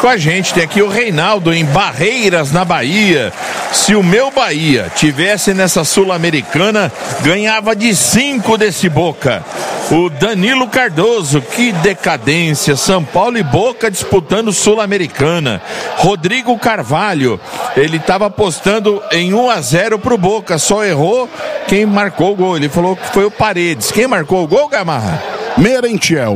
com a gente. Tem aqui o Reinaldo em Barreiras, na Bahia. Se o meu Bahia tivesse nessa Sul-Americana, ganhava de 5 desse Boca. O Danilo Cardoso, que decadência. São Paulo e Boca disputando Sul-Americana. Rodrigo Carvalho, ele estava apostando em 1-0 pro Boca, só errou quem marcou o gol. Ele falou que foi o Paredes. Quem marcou o gol, Gamarra? Merentiel.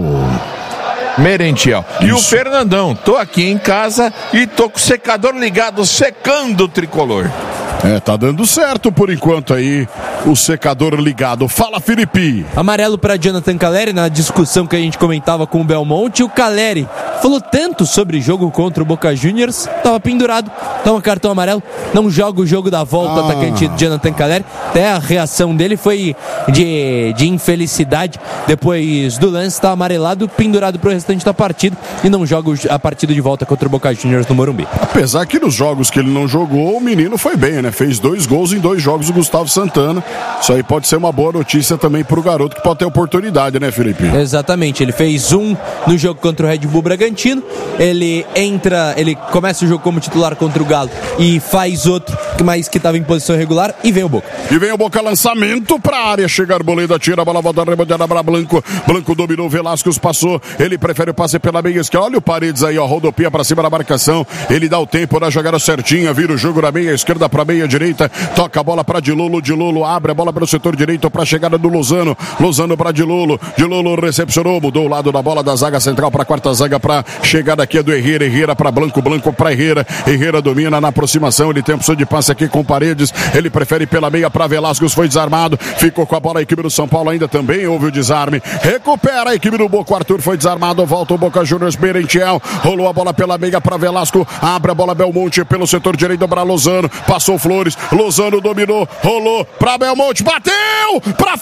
E o Fernandão, tô aqui em casa e tô com o secador ligado, secando o tricolor. Tá dando certo por enquanto aí, o secador ligado. Fala, Felipe. Amarelo para Jonathan Calleri, na discussão que a gente comentava com o Belmonte. O Calleri falou tanto sobre jogo contra o Boca Juniors, tava pendurado, toma cartão amarelo, não joga o jogo da volta, atacante Jonathan Calleri. Até a reação dele foi de infelicidade depois do lance, tá amarelado, pendurado pro restante da partida e não joga a partida de volta contra o Boca Juniors no Morumbi. Apesar que nos jogos que ele não jogou, o menino foi bem, né? Fez 2 gols em 2 jogos, o Gustavo Santana. Isso aí pode ser uma boa notícia também pro garoto, que pode ter oportunidade, né, Felipe? Exatamente, ele fez 1 no jogo contra o Red Bull Bragantino, ele começa o jogo como titular contra o Galo e faz outro, mas que estava em posição regular, e vem o Boca. Lançamento pra área, chega a Arboleda, tira a bola, volta arrebentada para Blanco dominou, Velasquez passou, ele prefere o passe pela meia esquerda, olha o Paredes aí, ó, rodopia pra cima da marcação, ele dá o tempo da jogada certinha, vira o jogo da meia esquerda pra meia direita, toca a bola pra Dilolo abre a bola para o setor direito pra chegada do Lozano pra Dilolo recepcionou, mudou o lado da bola da zaga central pra quarta zaga, pra chegada aqui é do Herrera pra Blanco pra Herrera domina na aproximação, ele tem opção de passe aqui com Paredes, ele prefere pela meia pra Velasquez, foi desarmado, ficou com a bola a equipe do São Paulo, ainda também houve o desarme, recupera a equipe do Boca, o Arthur foi desarmado, volta o Boca Juniors, Merentiel, rolou a bola pela meia pra Velasco, abre a bola Belmonte pelo setor direito pra Lozano, passou Flores, Lozano dominou, rolou pra Belmonte, bateu pra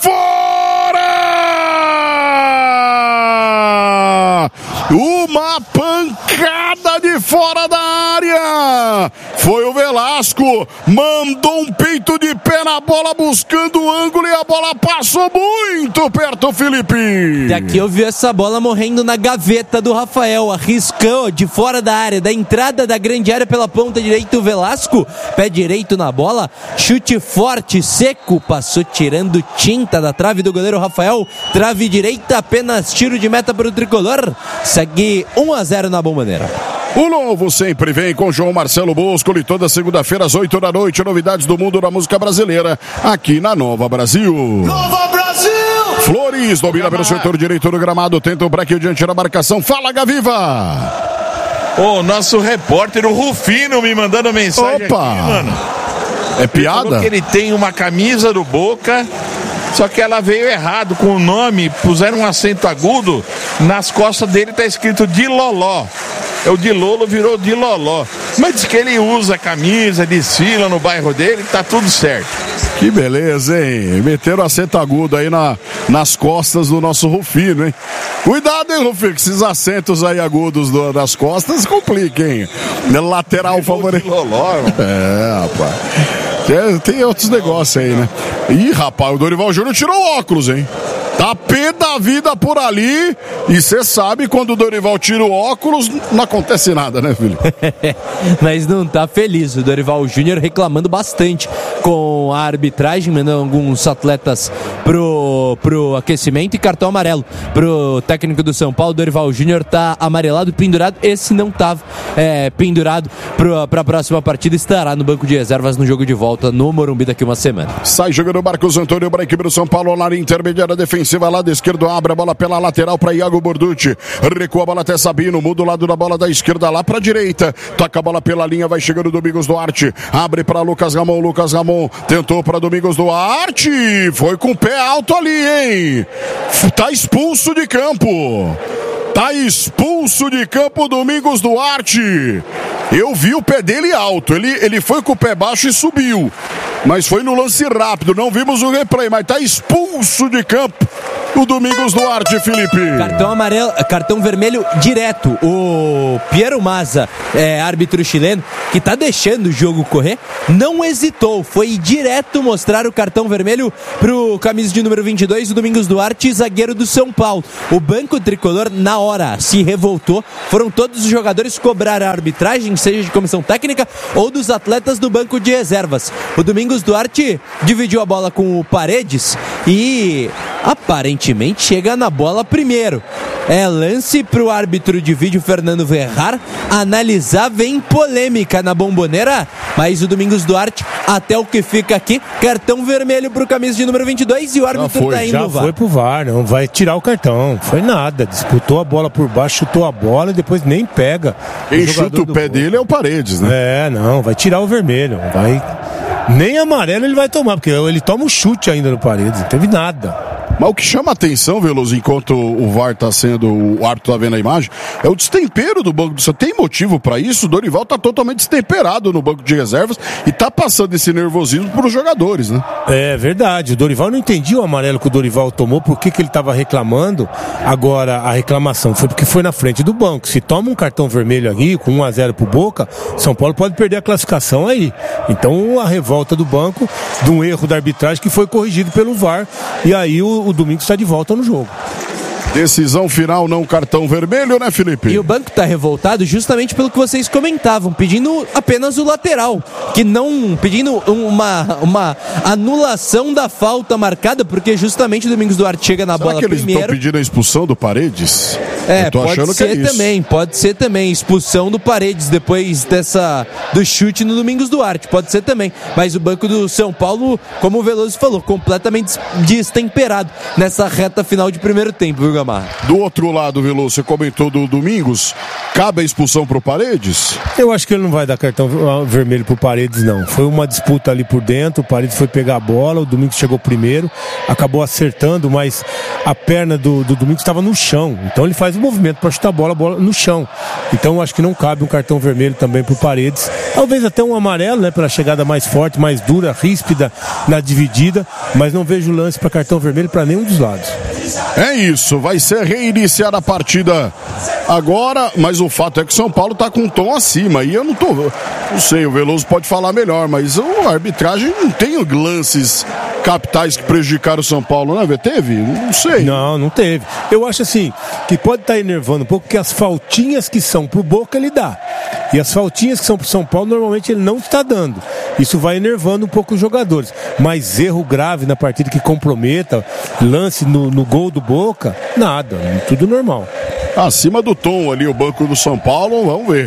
fora! Uma pancada de fora da área! Foi o Velasco, mandou um peito de pé na bola, buscando o ângulo, e a bola passou muito perto, Felipe. Daqui eu vi essa bola morrendo na gaveta do Rafael, arriscou de fora da área, da entrada da grande área pela ponta direita, o Velasco, pé direito na bola, chute forte, seco, passou tirando tinta da trave do goleiro Rafael, trave direita, apenas tiro de meta para o tricolor, segue 1-0 na Bomboneira. O novo sempre vem com João Marcelo Bosco, e toda segunda-feira às 8 da noite, novidades do mundo da música brasileira, aqui na Nova Brasil. Nova Brasil! Flores domina pelo setor direito do gramado, tenta o break diante da marcação, fala Gaviva! O nosso repórter, o Rufino, me mandando mensagem aqui, mano. É piada? Ele falou que ele tem uma camisa do Boca, só que ela veio errado com o nome, puseram um acento agudo, nas costas dele tá escrito Diloló. O Dilolo virou Diloló. Mas diz que ele usa camisa, desfila no bairro dele, tá tudo certo. Que beleza, hein? Meteram acento agudo aí nas costas do nosso Rufino, hein? Cuidado, hein, Rufino, que esses acentos aí agudos das costas complicam, hein? Lateral favorito. Rapaz. Tem outros negócios aí, né? Ih, rapaz, o Dorival Júnior tirou o óculos, hein? Tá pé da vida por ali. E você sabe, quando o Dorival tira o óculos, não acontece nada, né, filho? Mas não tá feliz. O Dorival Júnior reclamando bastante com a arbitragem, mandando alguns atletas pro aquecimento, e cartão amarelo pro técnico do São Paulo. O Dorival Júnior tá amarelado, pendurado. Esse não tava pendurado pra próxima partida. Estará no banco de reservas no jogo de volta no Morumbi daqui uma semana. Sai jogando Marcos Antônio para a equipe do São Paulo, na área intermediária defensiva, lado esquerdo, abre a bola pela lateral para Iago Borducci, recua a bola até Sabino, muda o lado da bola da esquerda lá para a direita, toca a bola pela linha, vai chegando Domingos Duarte, abre para Lucas Ramon, tentou para Domingos Duarte, foi com o pé alto ali, hein? Tá expulso de campo. Tá expulso de campo Domingos Duarte. Eu vi o pé dele alto. Ele foi com o pé baixo e subiu. Mas foi no lance rápido. Não vimos o replay, mas tá expulso de campo O Domingos Duarte, Felipe. Cartão vermelho direto. O Piero Mazza, árbitro chileno, que tá deixando o jogo correr, não hesitou. Foi direto mostrar o cartão vermelho pro camisa de número 22, o Domingos Duarte, zagueiro do São Paulo. O banco tricolor, na hora, se revoltou. Foram todos os jogadores cobrar a arbitragem, seja de comissão técnica ou dos atletas do banco de reservas. O Domingos Duarte dividiu a bola com o Paredes e aparentemente chega na bola primeiro. Lance pro árbitro de vídeo Fernando Verrar analisar, vem polêmica na Bomboneira, mas o Domingos Duarte, até o que fica aqui, cartão vermelho pro camisa de número 22 e o árbitro tá indo no VAR. Já foi pro VAR, não vai tirar o cartão, foi nada, disputou a bola por baixo, chutou a bola e depois nem pega. Quem chuta o pé dele é o Paredes, né? Não, vai tirar o vermelho, vai... Nem amarelo ele vai tomar, porque ele toma um chute ainda no Paredes, não teve nada. Mas o que chama a atenção, Veloso, enquanto o VAR tá sendo, o árbitro tá vendo a imagem, é o destempero do banco. Você tem motivo pra isso? O Dorival tá totalmente destemperado no banco de reservas e tá passando esse nervosismo pros jogadores, né? É verdade, o Dorival não entendia o amarelo que o Dorival tomou, por que ele tava reclamando. Agora, a reclamação foi porque foi na frente do banco. Se toma um cartão vermelho aqui, com 1-0 pro Boca, São Paulo pode perder a classificação aí. Então, a revolta do banco, de um erro da arbitragem que foi corrigido pelo VAR, e aí o Domingos está de volta no jogo. Decisão final, não cartão vermelho, né, Felipe? E o banco tá revoltado justamente pelo que vocês comentavam, pedindo apenas o lateral, que não pedindo uma anulação da falta marcada, porque justamente o Domingos Duarte chega na bola primeiro. Será que eles estão pedindo a expulsão do Paredes? Pode ser também expulsão do Paredes depois do chute no Domingos Duarte, pode ser também, mas o banco do São Paulo, como o Veloso falou, completamente destemperado nessa reta final de primeiro tempo, viu, Gamarra? Do outro lado, Veloso, você comentou do Domingos, cabe a expulsão pro Paredes? Eu acho que ele não vai dar cartão vermelho pro Paredes, não. Foi uma disputa ali por dentro, o Paredes foi pegar a bola, o Domingos chegou primeiro, acabou acertando, mas a perna do Domingos estava no chão, então ele faz o movimento para chutar a bola no chão. Então eu acho que não cabe um cartão vermelho também pro Paredes. Talvez até um amarelo, né, pela chegada mais forte, mais dura, ríspida na dividida, mas não vejo lance para cartão vermelho para nenhum dos lados. É isso, vai ser reiniciada a partida agora, mas o fato é que o São Paulo tá com um tom acima, e eu não sei, o Veloso pode falar melhor, mas a arbitragem não tem lances capitais que prejudicaram o São Paulo, né? Teve? Não sei. Não teve. Eu acho assim, que pode estar enervando um pouco, porque as faltinhas que são pro Boca ele dá, e as faltinhas que são pro São Paulo normalmente ele não está dando. Isso vai enervando um pouco os jogadores, mas erro grave na partida que comprometa, lance no gol do Boca, nada, tudo normal. Acima do tom ali o banco do São Paulo, vamos ver.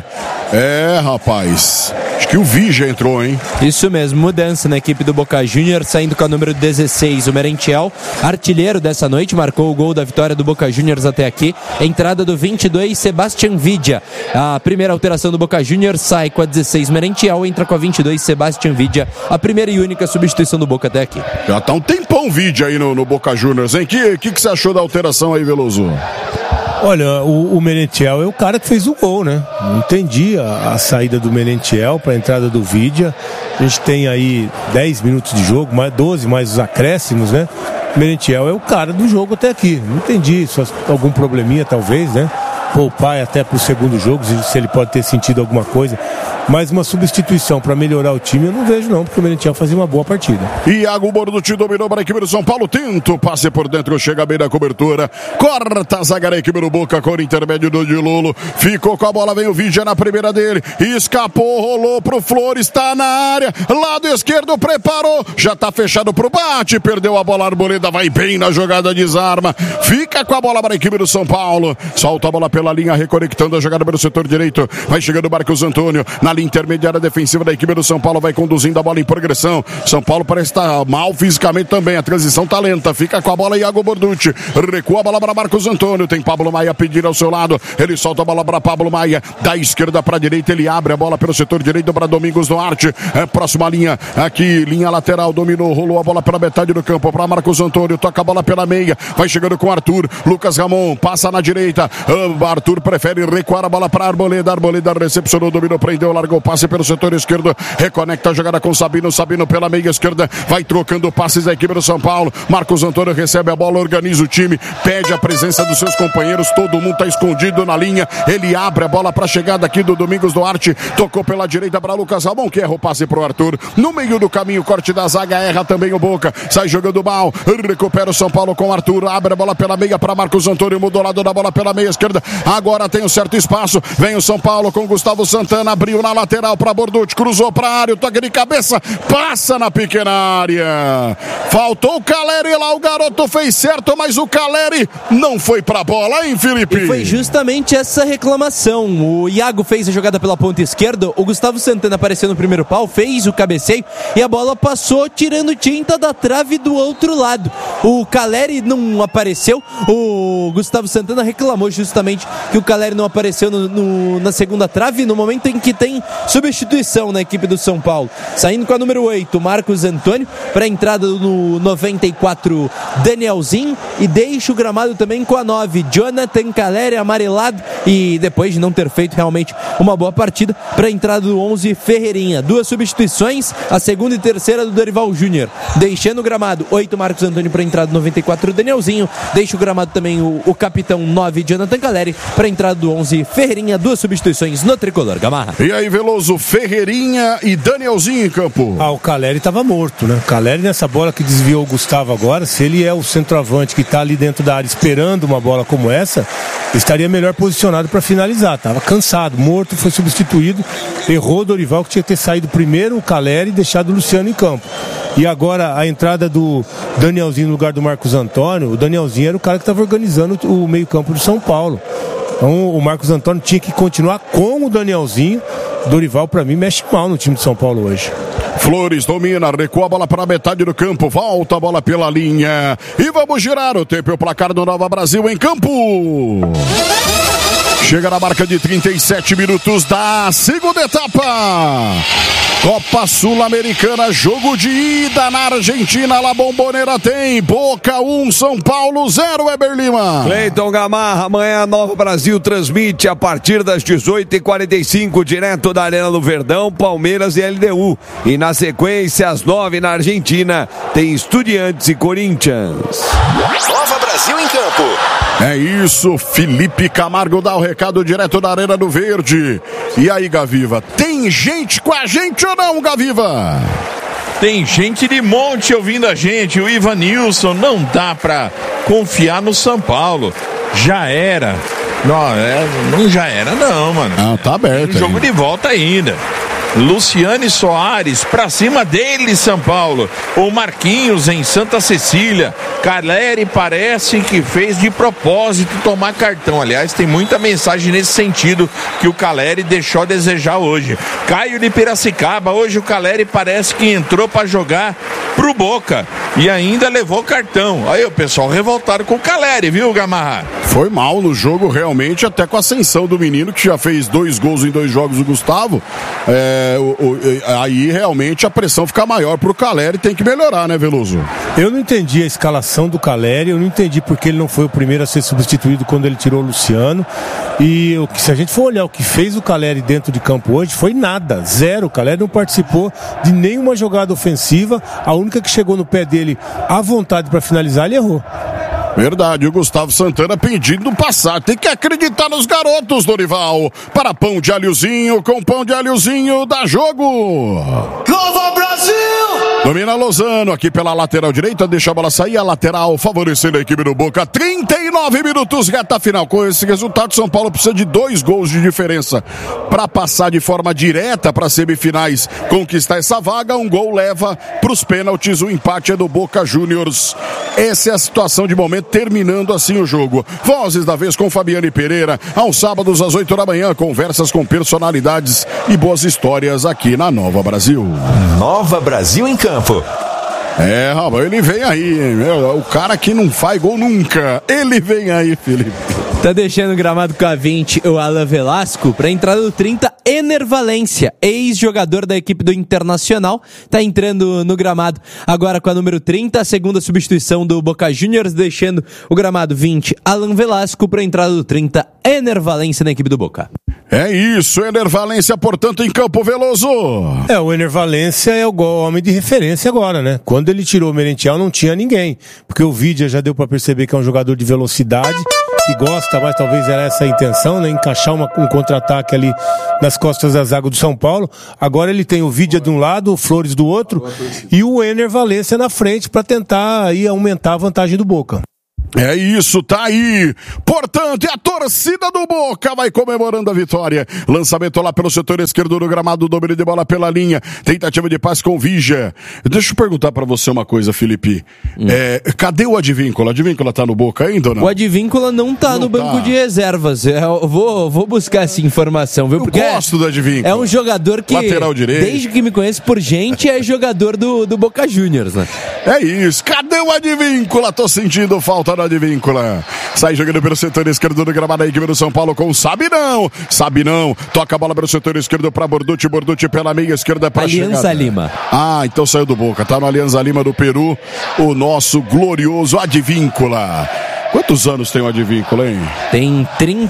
Rapaz, acho que o Vigia entrou, hein? Isso mesmo, mudança na equipe do Boca Juniors, saindo com a número 16, o Merentiel, artilheiro dessa noite, marcou o gol da vitória do Boca Juniors até aqui. Entrada do 22, Sebastián Vidia. A primeira alteração do Boca Juniors, sai com a 16, Merentiel, entra com a 22, Sebastián Vidia. A primeira e única substituição do Boca até aqui. Já tá um tempão Vidia aí no Boca Juniors, hein? Que você achou da alteração aí, Veloso? Olha, o Merentiel é o cara que fez o gol, né? Não entendi a saída do Merentiel para a entrada do Vidia. A gente tem aí 10 minutos de jogo, mais 12 mais os acréscimos, né? O Merentiel é o cara do jogo até aqui. Não entendi, só algum probleminha talvez, né? Poupar até pro segundo jogo, se ele pode ter sentido alguma coisa. Mas uma substituição para melhorar o time eu não vejo não, porque o Merentiel fazia uma boa partida. Iago Borducci dominou para a equipe do São Paulo, tenta o passe por dentro, chega bem na cobertura, corta a zaga da equipe do Boca com o intermédio do Dilolo, ficou com a bola, vem o Vidia na primeira dele, escapou, rolou pro Flores, está na área, lado esquerdo, preparou, já tá fechado pro bate, perdeu a bola, a Arboleda vai bem na jogada, desarma, fica com a bola para a equipe do São Paulo, solta a bola pela linha, reconectando a jogada pelo setor direito, vai chegando o Marcos Antônio, na linha intermediária defensiva da equipe do São Paulo, vai conduzindo a bola em progressão. São Paulo parece estar mal fisicamente também, a transição tá lenta, fica com a bola Iago Borducci, recua a bola para Marcos Antônio, tem Pablo Maia a pedir ao seu lado, ele solta a bola para Pablo Maia, da esquerda para a direita, ele abre a bola pelo setor direito para Domingos Duarte, próxima linha, aqui, linha lateral, dominou, rolou a bola pela metade do campo para Marcos Antônio, toca a bola pela meia, vai chegando com Arthur, Lucas Ramon, passa na direita, Arthur prefere recuar a bola para Arboleda. Arboleda recepcionou, dominou, prendeu, largou o passe pelo setor esquerdo. Reconecta a jogada com Sabino. Sabino pela meia esquerda. Vai trocando passes da equipe do São Paulo. Marcos Antônio recebe a bola, organiza o time, pede a presença dos seus companheiros. Todo mundo está escondido na linha. Ele abre a bola para a chegada aqui do Domingos Duarte. Tocou pela direita para Lucas Ramon, que erra o passe pro Arthur. No meio do caminho, corte da zaga, erra também o Boca. Sai jogando mal. Recupera o São Paulo com o Arthur. Abre a bola pela meia para Marcos Antônio. Mudou o lado da bola pela meia esquerda. Agora tem um certo espaço. Vem o São Paulo com Gustavo Santana. Abriu na lateral para Borducci. Cruzou para a área. O toque de cabeça. Passa na pequena área. Faltou o Caleri lá. O garoto fez certo, mas o Caleri não foi pra bola, hein, Felipe? E foi justamente essa reclamação. O Iago fez a jogada pela ponta esquerda. O Gustavo Santana apareceu no primeiro pau. Fez o cabeceio. E a bola passou tirando tinta da trave do outro lado. O Caleri não apareceu. O Gustavo Santana reclamou justamente que o Caleri não apareceu na segunda trave, no momento em que tem substituição na equipe do São Paulo. Saindo com a número 8, Marcos Antônio, para a entrada no 94, Danielzinho, e deixa o gramado também com a 9, Jonathan Caleri, amarelado, e depois de não ter feito realmente uma boa partida, para a entrada do 11, Ferreirinha. Duas substituições, a segunda e terceira do Dorival Júnior. Deixando o gramado, 8, Marcos Antônio, para a entrada do 94, Danielzinho. Deixa o gramado também o capitão 9, Jonathan Caleri, para a entrada do 11, Ferreirinha. Duas substituições no tricolor, Gamarra. E aí, Veloso, Ferreirinha e Danielzinho em campo. O Caleri estava morto, né? O Caleri nessa bola que desviou o Gustavo agora, se ele é o centroavante que está ali dentro da área esperando uma bola como essa, estaria melhor posicionado para finalizar. Tava cansado, morto, foi substituído, errou o Dorival, que tinha que ter saído primeiro o Caleri e deixado o Luciano em campo. E agora a entrada do Danielzinho no lugar do Marcos Antônio. O Danielzinho era o cara que estava organizando o meio-campo do São Paulo. Então o Marcos Antônio tinha que continuar com o Danielzinho. Dorival, para mim, mexe mal no time de São Paulo hoje. Flores domina, recua a bola para a metade do campo, volta a bola pela linha e vamos girar o tempo e o placar do Nova Brasil em campo. Chega na marca de 37 minutos da segunda etapa. Copa Sul-Americana, jogo de ida na Argentina, La Bombonera tem Boca 1, São Paulo 0, Weber Lima. Cleiton Gamarra, amanhã Nova Brasil transmite a partir das 18h45, direto da Arena do Verdão, Palmeiras e LDU. E na sequência, às 9h na Argentina, tem Estudiantes e Corinthians. Nova Brasil em campo. É isso, Felipe Camargo dá o recado direto da Arena do Verde. E aí, Gaviva, tem gente com a gente ou não, Gaviva? Tem gente de monte ouvindo a gente. O Ivanilson, não dá pra confiar no São Paulo. Já era. Não já era não, mano. Tá aberto. Tem jogo de volta ainda. Luciane Soares, pra cima dele, São Paulo. O Marquinhos em Santa Cecília. Caleri parece que fez de propósito tomar cartão. Aliás, tem muita mensagem nesse sentido que o Caleri deixou a desejar hoje. Caio de Piracicaba, hoje o Caleri parece que entrou pra jogar pro Boca e ainda levou cartão. Aí o pessoal revoltado com o Caleri, viu, Gamarra? Foi mal no jogo, realmente, até com a ascensão do menino, que já fez 2 gols em 2 jogos, o Gustavo. Aí realmente a pressão fica maior pro Caleri, tem que melhorar, né, Veloso? Eu não entendi a escalação do Caleri, eu não entendi porque ele não foi o primeiro a ser substituído quando ele tirou o Luciano. E se a gente for olhar o que fez o Caleri dentro de campo hoje, foi nada, zero. O Caleri não participou de nenhuma jogada ofensiva, a única que chegou no pé dele à vontade para finalizar, ele errou. Verdade, o Gustavo Santana pedindo passar. Tem que acreditar nos garotos, Dorival. Para pão de alhozinho, com pão de alhozinho, dá jogo. Nova Brasil! Domina Lozano aqui pela lateral direita, deixa a bola sair, a lateral favorecendo a equipe do Boca. 39 minutos, reta final. Com esse resultado, São Paulo precisa de 2 gols de diferença para passar de forma direta para semifinais, conquistar essa vaga. Um gol leva para os pênaltis, o empate é do Boca Juniors. Essa é a situação de momento, terminando assim o jogo. Vozes da vez com Fabiane Pereira, aos sábados às 8 da manhã, conversas com personalidades e boas histórias aqui na Nova Brasil. Nova Brasil em campo. Rapaz, ele vem aí, hein? O cara que não faz gol nunca. Ele vem aí, Felipe. Tá deixando o gramado com a 20 o Alan Velasco. Pra entrada do 30, Ener Valência, ex-jogador da equipe do Internacional. Tá entrando no gramado agora com a número 30, a segunda substituição do Boca Juniors, deixando o gramado 20, Alan Velasco. Pra entrada do 30, Ener Valência na equipe do Boca. É isso, Ener Valência, portanto, em campo. Veloso. O Ener Valência é o homem de referência agora, né? Quando ele tirou o Merentiel, não tinha ninguém. Porque o Vidia já deu pra perceber que é um jogador de velocidade, que gosta, mas talvez era essa a intenção, né? Encaixar um contra-ataque ali nas costas da zaga do São Paulo. Agora ele tem o Vidia de um lado, o Flores do outro, e o Ener Valência na frente para tentar aí aumentar a vantagem do Boca. É isso, tá aí. Portanto, e a torcida do Boca vai comemorando a vitória. Lançamento lá pelo setor esquerdo do gramado, domínio de bola pela linha. Tentativa de passe com o Vigia. Deixa eu perguntar pra você uma coisa, Felipe. Cadê o Advíncula? O Advíncula tá no Boca ainda ou não? O Advíncula não tá no banco de reservas. Eu vou buscar essa informação, viu? Porque eu gosto do Advíncula. É um jogador que, lateral direito, desde que me conheço por gente, é jogador do Boca Juniors, né? É isso. Cadê o Advíncula? Tô sentindo falta do Advíncula. Sai jogando pelo setor esquerdo do gramado da equipe do São Paulo com o Sabinão. Toca a bola pelo setor esquerdo pra Borducci pela meia esquerda pra Alianza Lima. Então saiu do Boca. Tá no Alianza Lima do Peru, o nosso glorioso Advíncula. Quantos anos tem o Advíncula, hein? Tem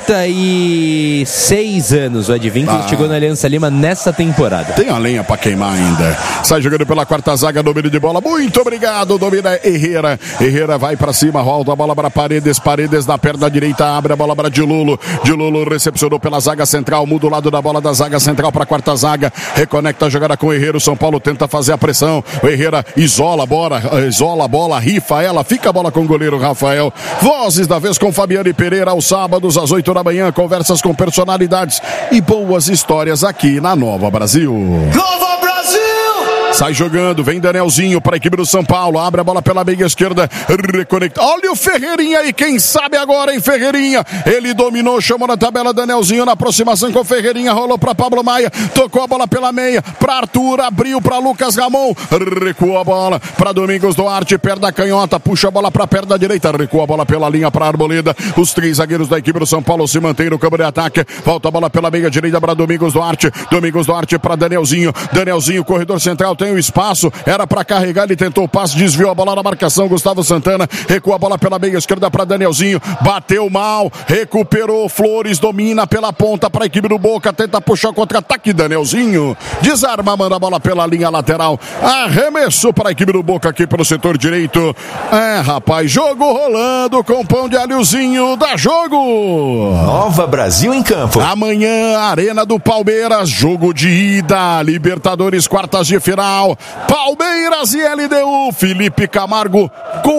36 anos. O Advíncula chegou na Aliança Lima nessa temporada. Tem a lenha pra queimar ainda. Sai jogando pela quarta zaga, domínio de bola. Muito obrigado, domina Herrera. Herrera vai pra cima, volta a bola pra Paredes na perna direita, abre a bola pra Dilulo. Dilulo recepcionou pela zaga central, muda o lado da bola da zaga central pra quarta zaga. Reconecta a jogada com o Herrera. O São Paulo tenta fazer a pressão. O Herrera isola a bola, rifa ela, fica a bola com o goleiro Rafael. Vozes da vez com Fabiane Pereira aos sábados às 8 da manhã, conversas com personalidades e boas histórias aqui na Nova Brasil. Nova Brasil! Sai jogando, vem Danielzinho para a equipe do São Paulo, abre a bola pela meia esquerda, reconecta. Olha o Ferreirinha aí, quem sabe agora, hein, Ferreirinha? Ele dominou, chamou na tabela, Danielzinho na aproximação com o Ferreirinha, rolou para Pablo Maia, tocou a bola pela meia, para Arthur, abriu para Lucas Ramon, recuou a bola para Domingos Duarte, perna canhota, puxa a bola para a perna direita, recua a bola pela linha para Arboleda. Os três zagueiros da equipe do São Paulo se mantêm no campo de ataque, volta a bola pela meia direita para Domingos Duarte para Danielzinho, corredor central, tem o espaço, era para carregar, ele tentou o passe, desviou a bola na marcação, Gustavo Santana, recua a bola pela meia esquerda para Danielzinho, bateu mal, recuperou, Flores domina pela ponta para a equipe do Boca, tenta puxar contra-ataque, Danielzinho desarma, manda a bola pela linha lateral, arremesso para a equipe do Boca aqui pelo setor direito. Rapaz, jogo rolando com pão de alhozinho, dá jogo. Nova Brasil em campo. Amanhã, Arena do Palmeiras, jogo de ida, Libertadores, quartas de final, Palmeiras e LDU, Felipe Camargo,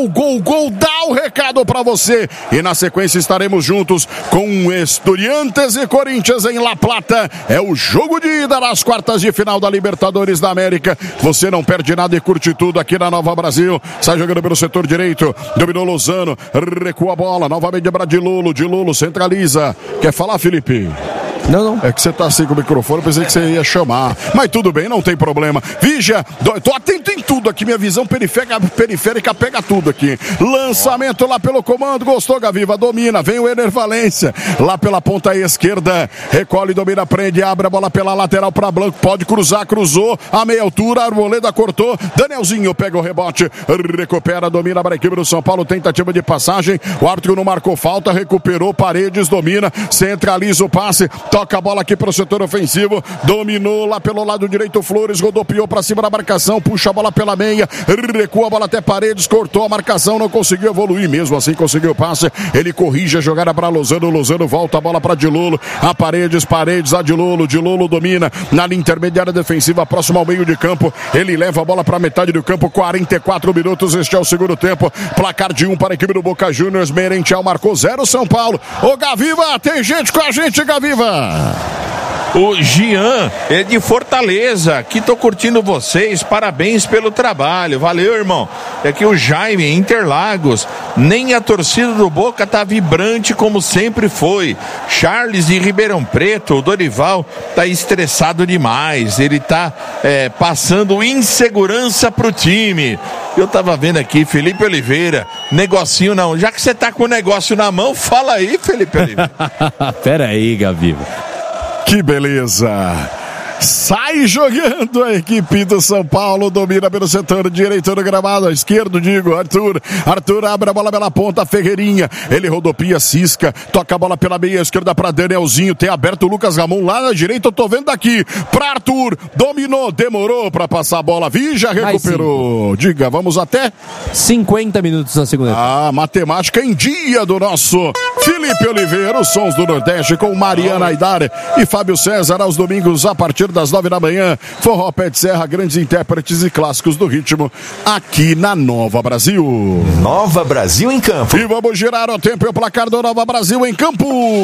gol, dá o recado pra você, e na sequência estaremos juntos com Estudiantes e Corinthians em La Plata, é o jogo de ida nas quartas de final da Libertadores da América, você não perde nada e curte tudo aqui na Nova Brasil. Sai jogando pelo setor direito, dominou Lozano, recua a bola, novamente para Dilulo, centraliza, quer falar, Felipe? Não. É que você tá assim com o microfone, eu pensei que você ia chamar. Mas tudo bem, não tem problema. Vigia, tô atento em tudo aqui, minha visão periférica pega tudo aqui. Lançamento lá pelo comando, gostou, Gaviva, domina, vem o Ener Valência, lá pela ponta esquerda, recolhe, domina, prende, abre a bola pela lateral para Blanco, pode cruzar, cruzou, a meia altura, Arboleda cortou, Danielzinho pega o rebote, recupera, domina para a equipe do São Paulo, tentativa de passagem, o árbitro não marcou falta, recuperou, Paredes, domina, centraliza o passe, toca a bola aqui para o setor ofensivo, dominou lá pelo lado direito, Flores rodopiou para cima da marcação, puxa a bola pela meia, recua a bola até Paredes, cortou a marcação, não conseguiu evoluir, mesmo assim conseguiu o passe, ele corrige a jogada para Lozano volta a bola para Dilulo, a Paredes, a Dilulo domina na linha intermediária defensiva, próximo ao meio de campo, ele leva a bola para metade do campo, 44 minutos, este é o segundo tempo, placar de 1 para a equipe do Boca Juniors, Merentiel marcou 0 São Paulo. Ô Gaviva, tem gente com a gente, Gaviva! O Jean é de Fortaleza. Aqui tô curtindo vocês. Parabéns pelo trabalho. Valeu, irmão. É que o Jaime, Interlagos. Nem a torcida do Boca tá vibrante como sempre foi. Charles de Ribeirão Preto, o Dorival tá estressado demais. Ele tá passando insegurança pro time. Eu tava vendo aqui, Felipe Oliveira, negocinho não. Já que você tá com o negócio na mão, fala aí, Felipe Oliveira. Pera aí, Gabiba. Que beleza! Sai jogando a equipe do São Paulo, domina pelo setor direito do gramado, esquerdo, digo, Arthur abre a bola pela ponta, Ferreirinha, ele rodopia, cisca, toca a bola pela meia esquerda para Danielzinho, tem aberto o Lucas Ramon lá na direita, eu tô vendo daqui, para Arthur, dominou, demorou para passar a bola, já recuperou, diga, vamos até 50 minutos na segunda etapa. Matemática em dia do nosso Felipe Oliveira, os sons do Nordeste com Mariana Aidar e Fábio César aos domingos a partir das 9 da manhã, Forró Pé de Serra, grandes intérpretes e clássicos do ritmo aqui na Nova Brasil. Nova Brasil em campo. E vamos girar o tempo e o placar do Nova Brasil em campo.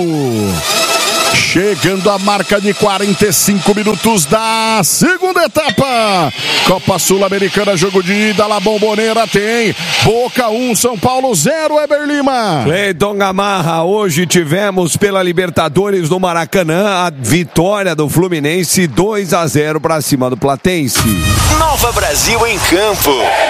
Chegando a marca de 45 minutos da segunda etapa. Copa Sul-Americana, jogo de ida, La Bombonera tem Boca 1, São Paulo 0, Eber Lima. Cleiton Gamarra, hoje tivemos pela Libertadores no Maracanã a vitória do Fluminense 2-0 para cima do Platense. Nova Brasil em campo.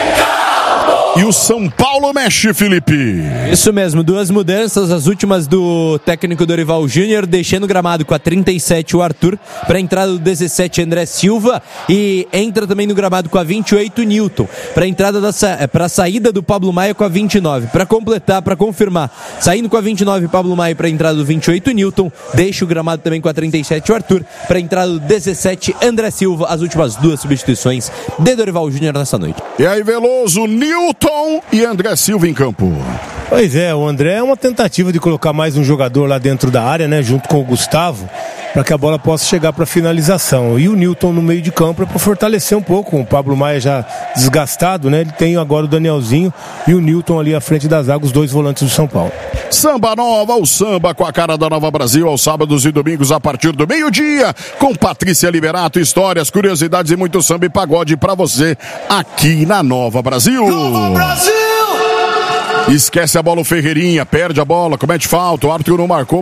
E o São Paulo mexe, Felipe. Isso mesmo, duas mudanças, as últimas do técnico Dorival Júnior, deixando o gramado com a 37 o Arthur, para a entrada do 17 André Silva, e entra também no gramado com a 28 Newton, para a entrada para a saída do Pablo Maia com a 29, para completar, para confirmar, saindo com a 29 Pablo Maia para a entrada do 28 Newton, deixa o gramado também com a 37 o Arthur, para a entrada do 17 André Silva, as últimas duas substituições de Dorival Júnior nessa noite. E aí, Veloso, Newton e André Silva em campo. Pois é, o André é uma tentativa de colocar mais um jogador lá dentro da área, né, junto com o Gustavo, para que a bola possa chegar para finalização. E o Newton no meio de campo é para fortalecer um pouco. O Pablo Maia já desgastado, né? Ele tem agora o Danielzinho e o Newton ali à frente das águas, os dois volantes do São Paulo. Samba Nova, o samba com a cara da Nova Brasil, aos sábados e domingos a partir do meio-dia, com Patrícia Liberato, histórias, curiosidades e muito samba e pagode para você aqui na Nova Brasil. Nova Brasil! Esquece a bola o Ferreirinha, perde a bola, comete falta, o Arthur não marcou,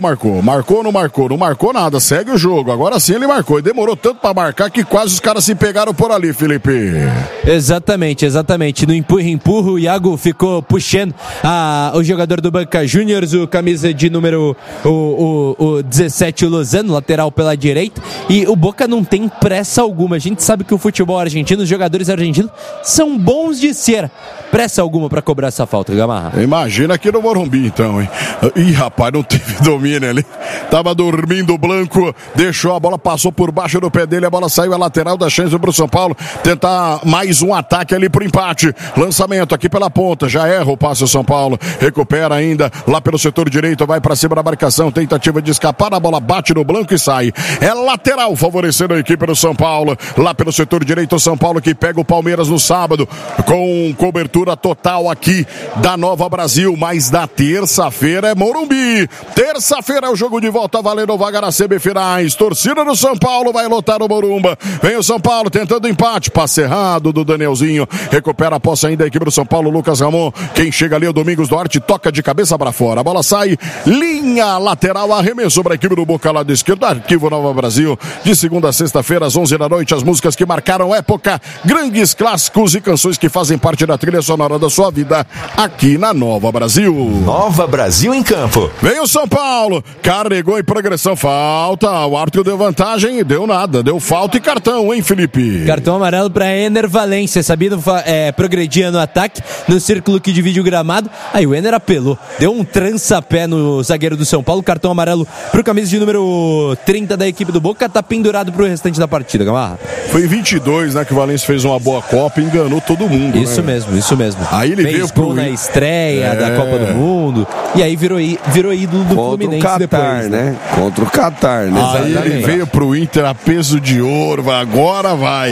não marcou nada, segue o jogo, agora sim ele marcou, e demorou tanto pra marcar que quase os caras se pegaram por ali, Felipe. Exatamente, no empurra, o Iago ficou puxando o jogador do Boca Juniors, o camisa de número o 17, o Lozano, lateral pela direita, e o Boca não tem pressa alguma, a gente sabe que o futebol argentino, os jogadores argentinos são bons de cera, pressa alguma pra cobrar essa falta, Gamarra. Imagina aqui no Morumbi, então, hein? Ih, rapaz, não teve domínio ali. Tava dormindo o Blanco, deixou a bola, passou por baixo do pé dele, a bola saiu a lateral da chance pro São Paulo tentar mais um ataque ali pro empate. Lançamento aqui pela ponta, já erra o passe o São Paulo, recupera ainda lá pelo setor direito, vai pra cima da marcação, tentativa de escapar, a bola bate no Blanco e sai. É lateral, favorecendo a equipe do São Paulo, lá pelo setor direito, o São Paulo que pega o Palmeiras no sábado, com cobertura total aqui da Nova Brasil, mas na terça-feira é Morumbi. Terça-feira é o jogo de volta valendo vaga nas semifinais. Torcida do São Paulo vai lotar o Morumba. Vem o São Paulo tentando empate. Passe errado do Danielzinho. Recupera a posse ainda a equipe do São Paulo, Lucas Ramon. Quem chega ali é o Domingos Duarte, toca de cabeça para fora. A bola sai, linha lateral, arremesso para a equipe do Boca lado esquerdo. Arquivo Nova Brasil, de segunda a sexta-feira às 11 da noite. As músicas que marcaram época, grandes clássicos e canções que fazem parte da trilha sonora da sua vida aqui na Nova Brasil. Nova Brasil em campo. Vem o São Paulo, carregou em progressão, falta, o Arthur deu vantagem e deu nada, deu falta e cartão, hein, Felipe? Cartão amarelo para Ener Valencia, sabido progredia no ataque, no círculo que divide o gramado, aí o Ener apelou, deu um trança-pé no zagueiro do São Paulo, cartão amarelo pro camisa de número 30 da equipe do Boca, tá pendurado pro restante da partida, Gamarra. Foi em 22, né, que o Valencia fez uma boa Copa e enganou todo mundo, isso, né? Isso mesmo. Aí ele fez veio gol na estreia da Copa do Mundo, e aí virou ídolo do Fluminense Catar, depois, né? Contra o Catar, né? Aí ele veio pro Inter a peso de ouro, agora vai.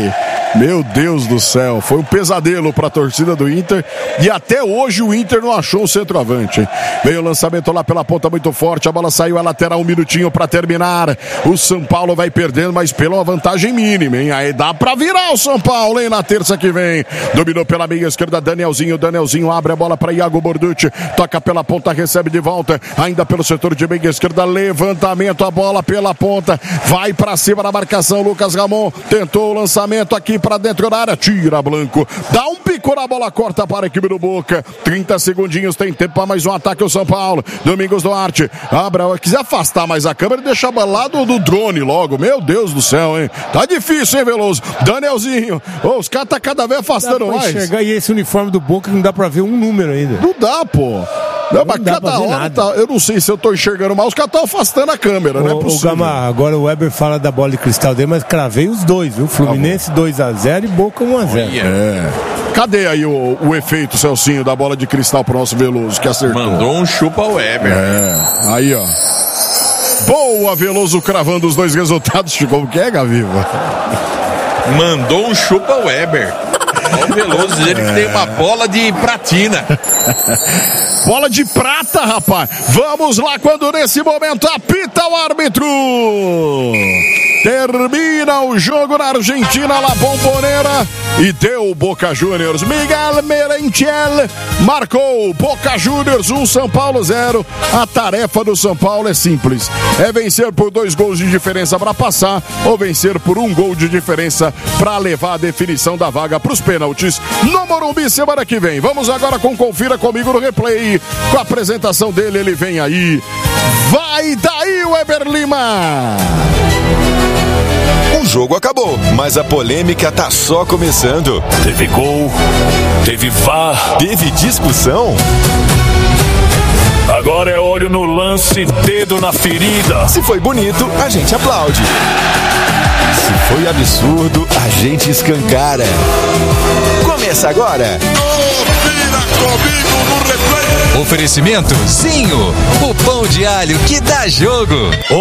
Meu Deus do céu, foi um pesadelo para a torcida do Inter e até hoje o Inter não achou o centroavante, hein? Veio o lançamento lá pela ponta muito forte, a bola saiu a lateral, um minutinho para terminar. O São Paulo vai perdendo, mas pela vantagem mínima, hein? Aí dá para virar o São Paulo, hein? Na terça que vem. Dominou pela meia esquerda, Danielzinho abre a bola para Iago Borducci, toca pela ponta, recebe de volta, ainda pelo setor de meia esquerda, levantamento, a bola pela ponta, vai para cima da marcação, Lucas Ramon tentou o lançamento aqui para dentro da área, tira Blanco, dá um pico na bola, corta para a equipe do Boca, 30 segundinhos, tem tempo para mais um ataque o São Paulo. Domingos Duarte, quiser afastar mais a câmera e deixar lá do drone logo, meu Deus do céu, hein? Tá difícil, hein, Veloso? Danielzinho, os caras tá cada vez afastando mais. Enxergar, e esse uniforme do Boca não dá para ver um número ainda. Não dá, pô. Não, mas cada hora eu não sei se eu tô enxergando mal, os caras estão afastando a câmera, não é possível. O Gama, agora o Weber fala da bola de cristal dele, mas cravei os dois, viu? Fluminense 2-0 e Boca 1-0. Cadê aí o efeito, Celcinho, da bola de cristal pro nosso Veloso, que acertou? Mandou um chupa o Weber. Aí, ó. Boa, Veloso cravando os dois resultados. Como que é, Gaviva? Mandou um chupa o Weber. O Veloso dizendo que tem uma bola de pratina. Bola de prata, rapaz. Vamos lá quando nesse momento apita o árbitro. Termina o jogo na Argentina, La Bombonera, e deu Boca Juniors. Miguel Merentiel marcou. Boca Juniors 1, São Paulo 0. A tarefa do São Paulo é simples. É vencer por 2 gols de diferença para passar ou vencer por 1 gol de diferença para levar a definição da vaga para os pênaltis no Morumbi semana que vem. Vamos agora com Confira Comigo no Replay. Com a apresentação dele, ele vem aí. Vai daí, Weber Lima! O jogo acabou, mas a polêmica tá só começando. Teve gol, teve VAR, teve discussão. Agora é olho no lance, dedo na ferida. Se foi bonito, a gente aplaude. Se foi absurdo, a gente escancara. Começa agora. Confira Comigo no Replay. Oferecimento Zinho, o pão de alho que dá jogo.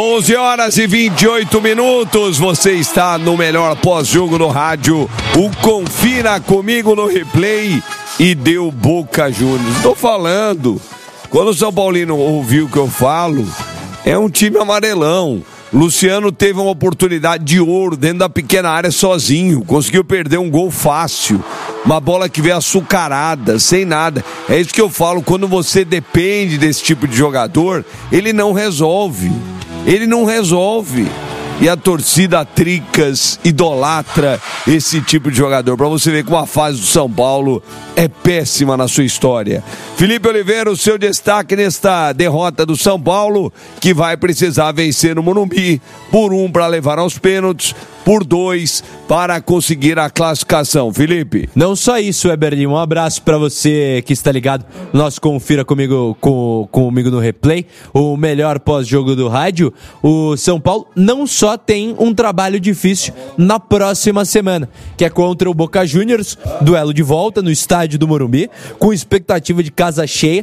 11h28. Você está no melhor pós-jogo no rádio. O Confira Comigo no Replay. E deu Boca Juniors. Estou falando. Quando o São Paulino ouviu o que eu falo, é um time amarelão. Luciano teve uma oportunidade de ouro dentro da pequena área sozinho. Conseguiu perder um gol fácil. Uma bola que veio açucarada, sem nada. É isso que eu falo, quando você depende desse tipo de jogador, ele não resolve. Ele não resolve. E a torcida Tricas idolatra esse tipo de jogador. Para você ver como a fase do São Paulo é péssima na sua história. Felipe Oliveira, o seu destaque nesta derrota do São Paulo, que vai precisar vencer no Morumbi por 1 para levar aos pênaltis, por 2 para conseguir a classificação. Felipe. Não só isso, Weber, um abraço para você que está ligado. Nosso Confira comigo no Replay, o melhor pós-jogo do rádio. O São Paulo não só tem um trabalho difícil na próxima semana, que é contra o Boca Juniors, duelo de volta no estádio do Morumbi, com expectativa de casa cheia.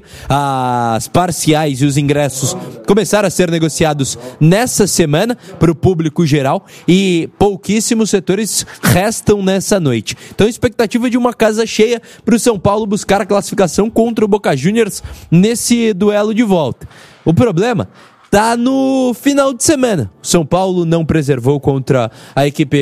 As parciais e os ingressos começaram a ser negociados nessa semana para o público geral e pouquíssimos setores restam nessa noite. Então, expectativa de uma casa cheia para o São Paulo buscar a classificação contra o Boca Juniors nesse duelo de volta. O problema tá no final de semana. O São Paulo não preservou contra a equipe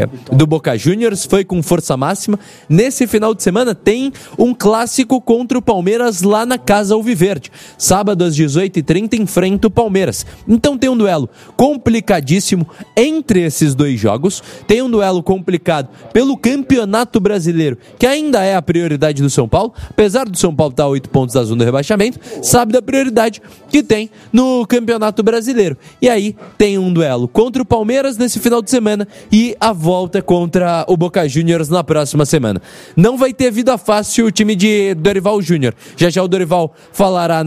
do Boca Juniors, foi com força máxima. Nesse final de semana tem um clássico contra o Palmeiras lá na Casa Alviverde. Sábado às 18h30 enfrenta o Palmeiras. Então tem um duelo complicadíssimo entre esses dois jogos. Tem um duelo complicado pelo Campeonato Brasileiro, que ainda é a prioridade do São Paulo. Apesar do São Paulo estar a 8 pontos da zona do rebaixamento, sabe da prioridade que tem no Campeonato Brasileiro. E aí tem um duelo contra o Palmeiras nesse final de semana e a volta contra o Boca Juniors na próxima semana. Não vai ter vida fácil o time de Dorival Júnior. Já o Dorival falará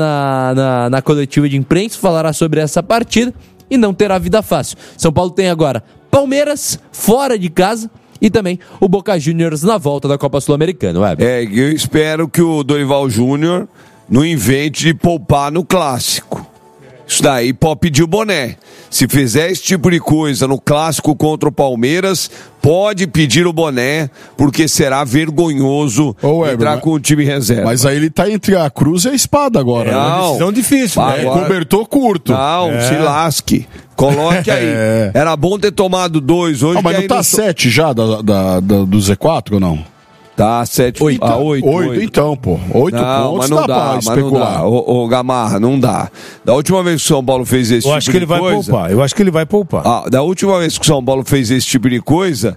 na coletiva de imprensa, falará sobre essa partida e não terá vida fácil. São Paulo tem agora Palmeiras fora de casa e também o Boca Juniors na volta da Copa Sul-Americana. Eu espero que o Dorival Júnior não invente de poupar no clássico. Isso daí pode pedir o boné. Se fizer esse tipo de coisa no clássico contra o Palmeiras, pode pedir o boné, porque será vergonhoso entrar com o time reserva. Mas aí ele tá entre a cruz e a espada agora. É uma decisão difícil, né? Cobertor curto. Não, se lasque. Coloque aí. Era bom ter tomado 2 hoje. Mas não tá 7 já do Z4 ou não? Tá, 7, 8. 8, então, pô. 8 pontos mas não dá, pra especular. Ô, Gamarra, não dá. Da última vez que o São Paulo fez esse tipo de coisa... Eu acho que ele vai poupar. Da última vez que o São Paulo fez esse tipo de coisa,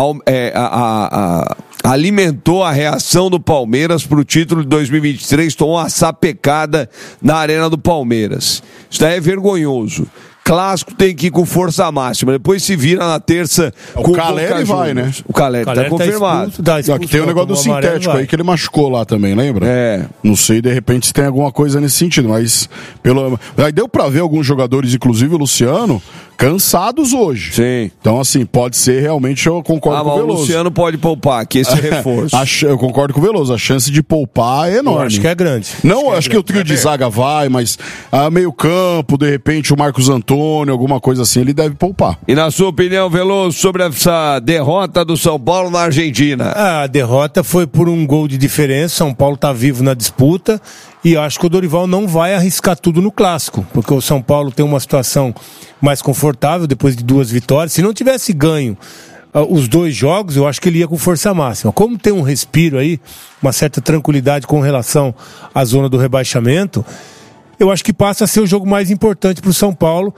alimentou a reação do Palmeiras pro título de 2023, tomou uma sapecada na Arena do Palmeiras. Isso daí é vergonhoso. Clássico tem que ir com força máxima. Depois se vira na terça com o Caleri vai, né? O Caleri tá confirmado. Aqui tem o negócio do sintético aí que ele machucou lá também, lembra? Não sei, de repente, se tem alguma coisa nesse sentido, mas aí deu pra ver alguns jogadores, inclusive o Luciano, cansados hoje. Sim. Então, assim, pode ser realmente, eu concordo com o Veloso. O Luciano pode poupar, que esse reforço. Eu concordo com o Veloso, a chance de poupar é enorme. Eu acho que é grande. Não, acho que o trio de zaga vai, mas meio campo, de repente, o Marcos Antônio, alguma coisa assim, ele deve poupar. E na sua opinião, Veloso, sobre essa derrota do São Paulo na Argentina? A derrota foi por um gol de diferença, São Paulo tá vivo na disputa, e acho que o Dorival não vai arriscar tudo no clássico, porque o São Paulo tem uma situação mais confortável depois de 2 vitórias. Se não tivesse ganho os 2 jogos, eu acho que ele ia com força máxima. Como tem um respiro aí, uma certa tranquilidade com relação à zona do rebaixamento, eu acho que passa a ser o jogo mais importante para o São Paulo,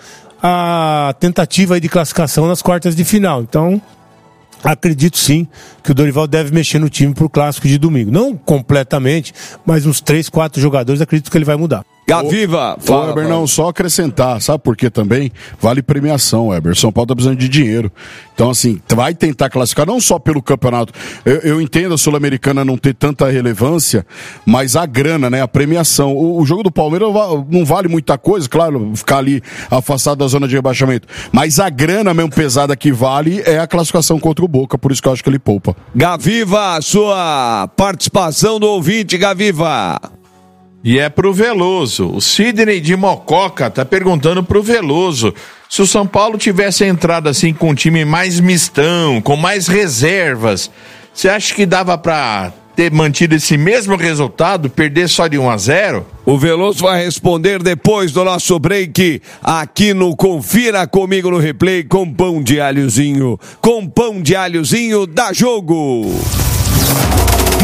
a tentativa aí de classificação nas quartas de final. Então, acredito sim que o Dorival deve mexer no time pro clássico de domingo. Não completamente, mas uns 3, 4 jogadores, acredito que ele vai mudar. Gaviva, fala, Weber, não, só acrescentar, sabe por quê também? Vale premiação, Weber. São Paulo tá precisando de dinheiro. Então, assim, vai tentar classificar não só pelo campeonato. Eu entendo a Sul-Americana não ter tanta relevância, mas a grana, né? A premiação. O jogo do Palmeiras não vale muita coisa, claro, ficar ali afastado da zona de rebaixamento. Mas a grana mesmo pesada que vale é a classificação contra o Boca, por isso que eu acho que ele poupa. Gaviva, sua participação do ouvinte, Gaviva. E é pro Veloso. O Sidney de Mococa tá perguntando pro Veloso se o São Paulo tivesse entrado assim com um time mais mistão, com mais reservas, você acha que dava pra ter mantido esse mesmo resultado, perder só de 1-0? O Veloso vai responder depois do nosso break aqui no Confira Comigo no Replay com pão de alhozinho. Com pão de alhozinho, dá jogo!